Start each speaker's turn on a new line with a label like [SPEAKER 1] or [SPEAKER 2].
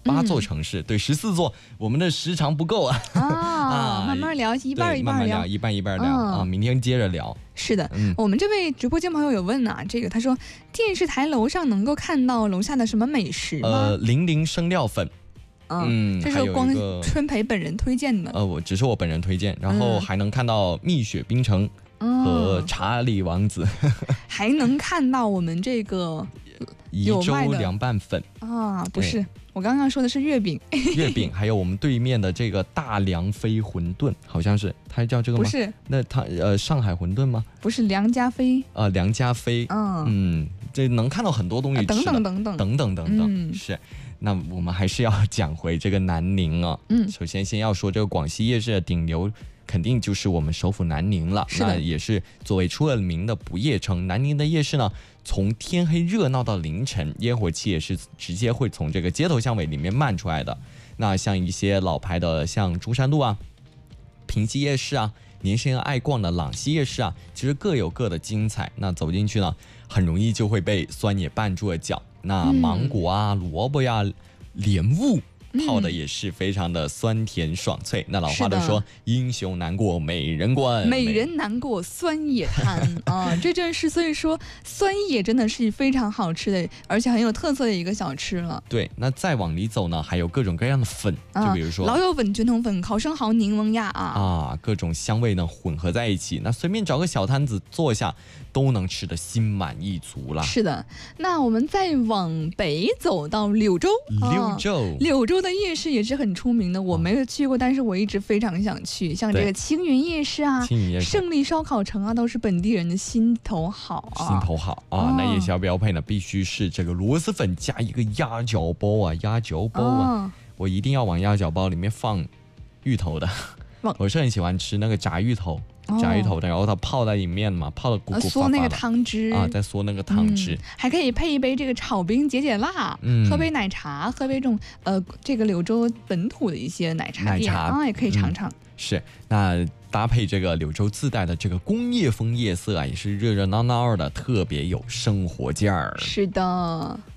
[SPEAKER 1] 8座城市，对，14座，我们的时长不够啊。
[SPEAKER 2] 慢慢聊，一半一半聊，
[SPEAKER 1] 一半聊啊，明天接着聊。
[SPEAKER 2] 是的，我们这位直播间朋友有问啊，这个他说电视台楼上能够看到楼下的什么美食吗？
[SPEAKER 1] 零零生料粉。
[SPEAKER 2] 这是光春培本人推荐的。
[SPEAKER 1] 只是我本人推荐，然后还能看到蜜雪冰城和查理王子，
[SPEAKER 2] 还能看到我们这个
[SPEAKER 1] 宜州凉拌粉
[SPEAKER 2] 啊，不是，我刚刚说的是月饼，
[SPEAKER 1] 月饼，还有我们对面的这个大梁飞馄饨，好像是它叫这个吗？
[SPEAKER 2] 不是，
[SPEAKER 1] 那它上海馄饨吗？
[SPEAKER 2] 不是，梁家飞
[SPEAKER 1] 梁家飞，这能看到很多东西吃的，等等，是。那我们还是要讲回这个南宁啊。首先要说这个广西夜市的顶流肯定就是我们首府南宁了。那也是作为出了名的不夜城，南宁的夜市呢，从天黑热闹到凌晨，烟火气也是直接会从这个街头巷尾里面漫出来的。那像一些老牌的，像中山路啊、平西夜市啊、年轻人爱逛的朗西夜市啊，其实各有各的精彩。那走进去呢，很容易就会被酸野绊住了脚。那芒果啊、萝卜呀、莲雾泡的也是非常的酸甜爽脆。那老话都说英雄难过美人关，
[SPEAKER 2] 美人难过酸野滩啊，这正是所以说酸野真的是非常好吃的，而且很有特色的一个小吃了。
[SPEAKER 1] 对，那再往里走呢，还有各种各样的粉，就比如说
[SPEAKER 2] 老友粉、卷筒粉、烤生蚝、柠檬鸭
[SPEAKER 1] 各种香味呢混合在一起，那随便找个小摊子坐下都能吃得心满意足了。
[SPEAKER 2] 是的，那我们再往北走到柳州，柳州的夜市也是很出名的，我没有去过，但是我一直非常想去。像这个青云夜市啊、胜利烧烤城啊，都是本地人的心头好
[SPEAKER 1] 啊。那夜宵标配呢，必须是这个螺蛳粉加一个鸭脚包啊，我一定要往鸭脚包里面放芋头的。我是很喜欢吃那个炸芋头的，然后它泡在里面嘛，泡的鼓鼓发发的，
[SPEAKER 2] 嗦那个汤汁
[SPEAKER 1] 啊，再嗦那个汤汁，
[SPEAKER 2] 还可以配一杯这个炒冰解辣，喝杯奶茶，喝杯这个柳州本土的一些奶茶也可以尝尝。
[SPEAKER 1] 是，那搭配这个柳州自带的这个工业风夜色啊，也是热热闹闹的，特别有生活劲儿。
[SPEAKER 2] 是的。